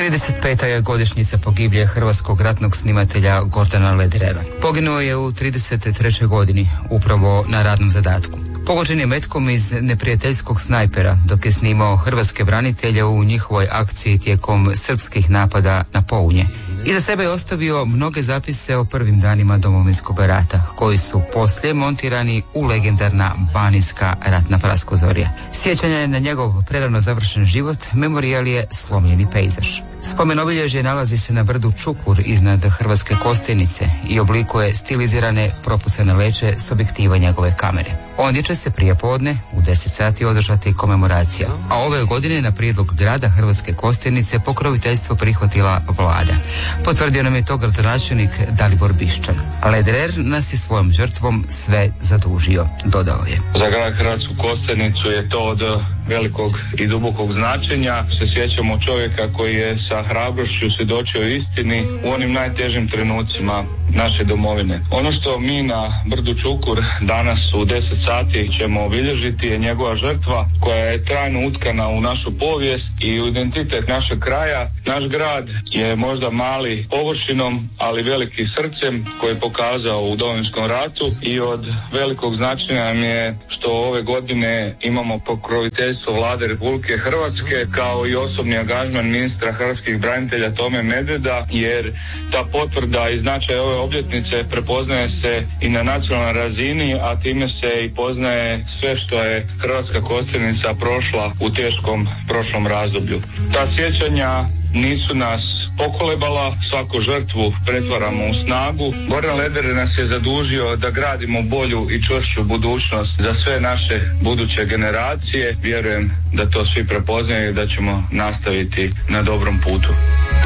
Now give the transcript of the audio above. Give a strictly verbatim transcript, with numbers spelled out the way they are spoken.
trideset peta je godišnjica pogibije hrvatskog ratnog snimatelja Gordana Lederera. Poginuo je u trideset trećoj godini, upravo na radnom zadatku. Pogođen je metkom iz neprijateljskog snajpera dok je snimao hrvatske branitelje u njihovoj akciji tijekom srpskih napada na Pounje. Iza sebe je ostavio mnoge zapise o prvim danima Domovinskog rata, koji su poslije montirani u legendarna banijska ratna praskozorja. Sjećanje na njegov prerano završen život memorijal je slomljeni pejzaž. Spomen obilježje nalazi se na brdu Čukur iznad Hrvatske Kostajnice i oblikuje stilizirane propusane leće s objektiva njegove kamere. Ondje će se prije podne u deset sati održati komemoracija, a ove godine na prijedlog grada Hrvatske Kostajnice pokroviteljstvo prihvatila vlada. Potvrdio nam je to gradonačelnik Dalibor Bišćan. Lederer nas je svojom žrtvom sve zadužio, dodao je. Za grad Hrvatsku Kostajnicu je to od velikog i dubokog značenja. Se sjećamo čovjeka koji je sa hrabrošću svjedočio istini u onim najtežim trenucima naše domovine. Ono što mi na brdu Čukur danas u deset sati ćemo obilježiti je njegova žrtva koja je trajno utkana u našu povijest i u identitet našeg kraja. Naš grad je možda mali površinom, ali veliki srcem koji je pokazao u Domovinskom ratu i od velikog značenja nam je što ove godine imamo pokroviteljstvo Vlade Republike Hrvatske kao i osobni angažman ministra hrvatskih branitelja Tome Medveda, jer ta potvrda i značaj ove obljetnice prepoznaje se i na nacionalnoj razini, a time se i poznaje sve što je Hrvatska Kostajnica prošla u teškom prošlom razdoblju. Ta sjećanja nisu nas pokolebala, svaku žrtvu pretvaramo u snagu. Goran Lederer nas je zadužio da gradimo bolju i čvršću budućnost za sve naše buduće generacije. Vjerujem da to svi prepoznaju i da ćemo nastaviti na dobrom putu.